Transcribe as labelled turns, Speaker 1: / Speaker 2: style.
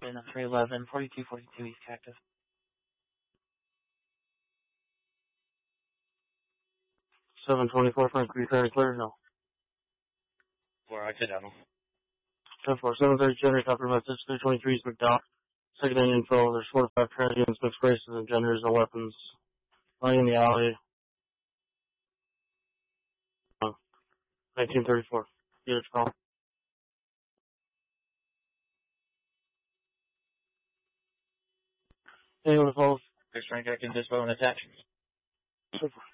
Speaker 1: in 311, 4242 East Cactus.
Speaker 2: 724 Frank Creek, very clear, no.
Speaker 3: 4 Occidental.
Speaker 2: 74730, generator copy message, 323 East McDowell. Second in info, there's 4 to 5 transients, mixed races, and genders, no weapons. Lying in the alley. 1934. Get it, call. Anyone opposed?
Speaker 3: 6 Frank, I can dispo and attach.
Speaker 2: Super.